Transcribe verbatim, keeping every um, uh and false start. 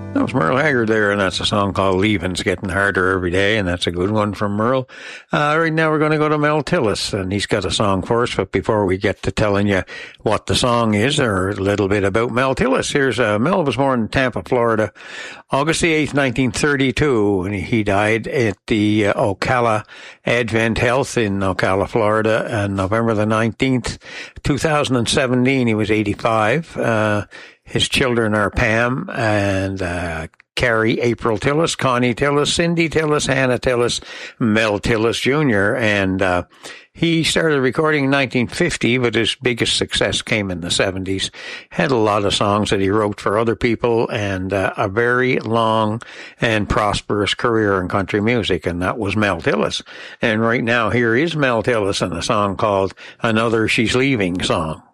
That was Merle Haggard there, and that's a song called Leaving's Getting Harder Every Day, and that's a good one from Merle. Uh, right now we're going to go to Mel Tillis, and he's got a song for us, but before we get to telling you what the song is, or a little bit about Mel Tillis, here's, uh, Mel was born in Tampa, Florida, August the eighth, nineteen thirty-two, and he died at the uh, Ocala Advent Health in Ocala, Florida, on November the nineteenth, two thousand seventeen. He was eighty-five. Uh, His children are Pam and uh, Carrie April Tillis, Connie Tillis, Cindy Tillis, Hannah Tillis, Mel Tillis Junior And uh, he started recording in nineteen fifty, but his biggest success came in the seventies. Had a lot of songs that he wrote for other people and uh, a very long and prosperous career in country music, and that was Mel Tillis. And right now, here is Mel Tillis in a song called Another She's Leaving Song.